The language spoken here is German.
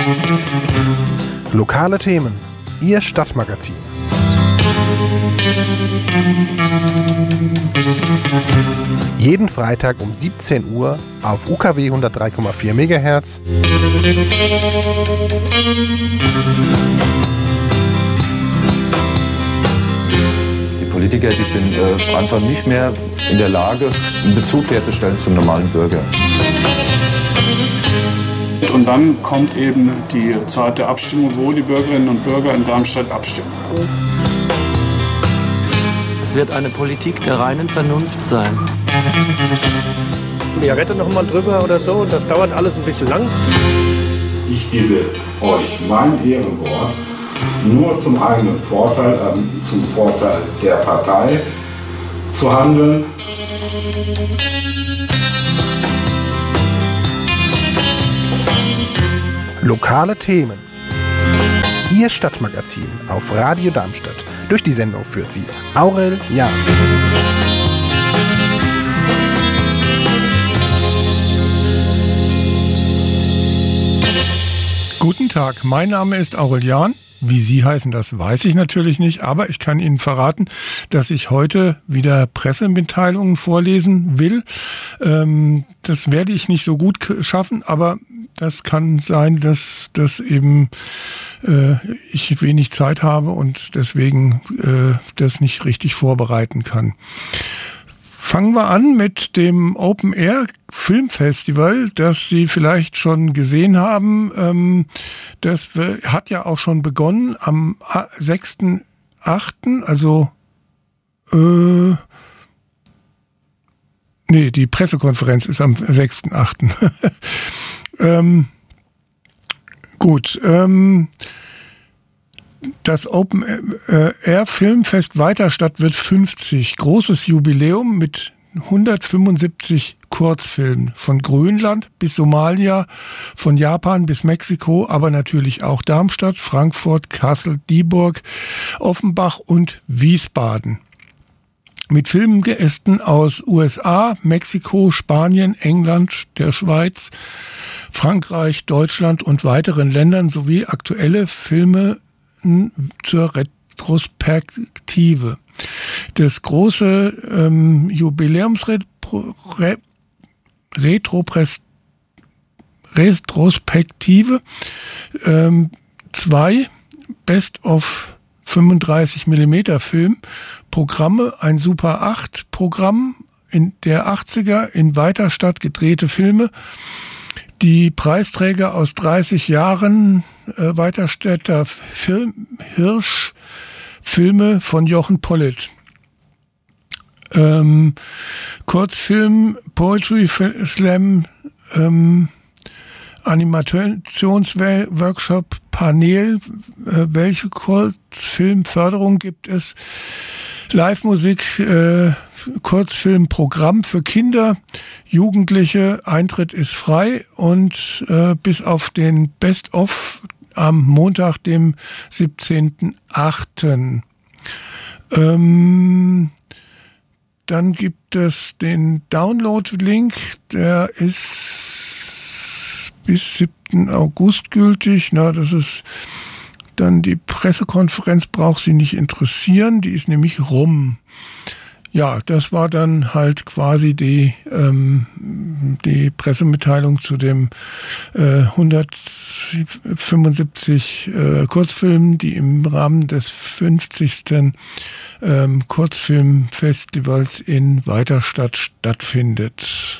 Lokale Themen, Ihr Stadtmagazin. Jeden Freitag um 17 Uhr auf UKW 103,4 MHz. Die Politiker, die sind einfach nicht mehr in der Lage, einen Bezug herzustellen zum normalen Bürger. Und dann kommt eben die Zeit der Abstimmung, wo die Bürgerinnen und Bürger in Darmstadt abstimmen. Es wird eine Politik der reinen Vernunft sein. Wir retten noch mal drüber oder so, das dauert alles ein bisschen lang. Ich gebe euch mein Ehrenwort, nur zum eigenen Vorteil, zum Vorteil der Partei zu handeln. Lokale Themen. Ihr Stadtmagazin auf Radio Darmstadt. Durch die Sendung führt sie Aurel Jahn. Guten Tag, mein Name ist Aurel Jahn. Wie Sie heißen, das weiß ich natürlich nicht, aber ich kann Ihnen verraten, dass ich heute wieder Pressemitteilungen vorlesen will. Das werde ich nicht so gut schaffen, aber das kann sein, dass ich wenig Zeit habe und deswegen das nicht richtig vorbereiten kann. Fangen wir an mit dem Open Air Filmfestival, das Sie vielleicht schon gesehen haben. Das hat ja auch schon begonnen am 6.8., also die Pressekonferenz ist am 6.8. Gut, das Open Air Filmfest Weiterstadt wird 50. Großes Jubiläum mit 175 Kurzfilmen. Von Grönland bis Somalia, von Japan bis Mexiko, aber natürlich auch Darmstadt, Frankfurt, Kassel, Dieburg, Offenbach und Wiesbaden. Mit Filmgästen aus USA, Mexiko, Spanien, England, der Schweiz, Frankreich, Deutschland und weiteren Ländern sowie aktuelle Filme zur Retrospektive. Das große Retrospektive 2 Best of 35 mm Film Programme, ein Super 8 Programm in der 80er in Weiterstadt gedrehte Filme. Die Preisträger aus 30 Jahren Weiterstädter Hirsch-Filme von Jochen Pollitt. Kurzfilm, Poetry Slam, Animationsworkshop, Panel, welche Kurzfilmförderung gibt es? Live-Musik, Kurzfilmprogramm für Kinder, Jugendliche, Eintritt ist frei und bis auf den Best-of am Montag, dem 17.8. Dann gibt es den Download-Link, der ist bis 7. August gültig. Das ist dann die Pressekonferenz, braucht Sie nicht interessieren, die ist nämlich rum. Ja, das war dann halt quasi die Pressemitteilung zu dem 175 Kurzfilmen, die im Rahmen des 50. Kurzfilmfestivals in Weiterstadt stattfindet.